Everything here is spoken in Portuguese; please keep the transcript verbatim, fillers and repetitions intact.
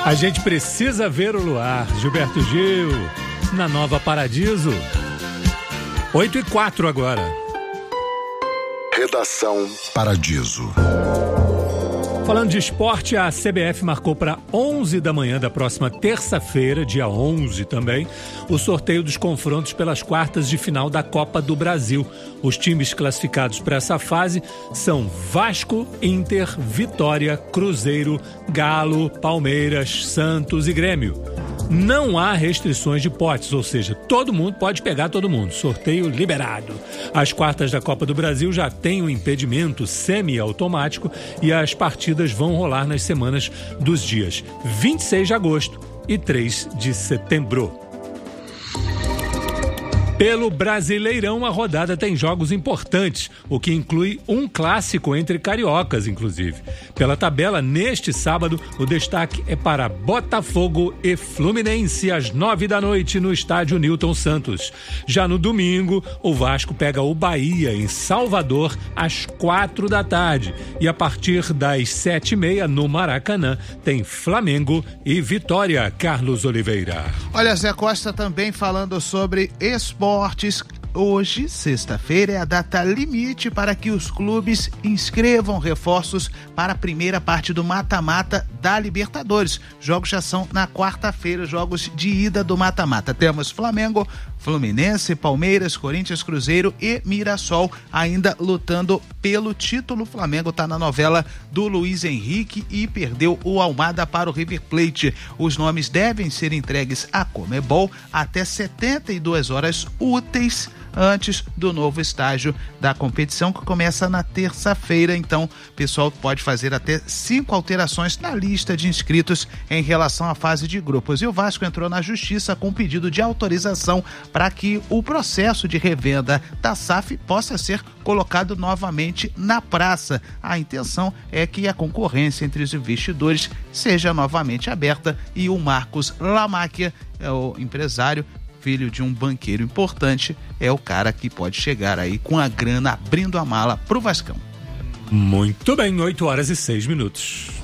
A gente precisa ver o luar. Gilberto Gil, na Nova Paradiso. oito e quatro agora. Redação Paradiso. Falando de esporte, a C B F marcou para onze da manhã da próxima terça-feira, dia onze também, o sorteio dos confrontos pelas quartas de final da Copa do Brasil. Os times classificados para essa fase são Vasco, Inter, Vitória, Cruzeiro, Galo, Palmeiras, Santos e Grêmio. Não há restrições de potes, ou seja, todo mundo pode pegar todo mundo. Sorteio liberado. As quartas da Copa do Brasil já têm um impedimento semi-automático e as partidas vão rolar nas semanas dos dias vinte e seis de agosto e três de setembro. Pelo Brasileirão, a rodada tem jogos importantes, o que inclui um clássico entre cariocas, inclusive. Pela tabela, neste sábado, o destaque é para Botafogo e Fluminense, às nove da noite, no estádio Newton Santos. Já no domingo, o Vasco pega o Bahia, em Salvador, às quatro da tarde. E a partir das sete e meia, no Maracanã, tem Flamengo e Vitória. Carlos Oliveira. Olha, Zé Costa também falando sobre esportes. Hoje, sexta-feira, é a data limite para que os clubes inscrevam reforços para a primeira parte do mata-mata da Libertadores. Jogos já são na quarta-feira, jogos de ida do mata-mata. Temos Flamengo, Fluminense, Palmeiras, Corinthians, Cruzeiro e Mirassol ainda lutando pelo título. O Flamengo está na novela do Luiz Henrique e perdeu o Almada para o River Plate. Os nomes devem ser entregues à Conmebol até setenta e duas horas úteis antes do novo estágio da competição, que começa na terça-feira. Então, o pessoal pode fazer até cinco alterações na lista de inscritos em relação à fase de grupos. E o Vasco entrou na justiça com pedido de autorização para que o processo de revenda da S A F possa ser colocado novamente na praça. A intenção é que a concorrência entre os investidores seja novamente aberta e o Marcos Lamáquia, é o empresário, filho de um banqueiro importante, é o cara que pode chegar aí com a grana abrindo a mala pro Vascão. Muito bem, oito horas e seis minutos.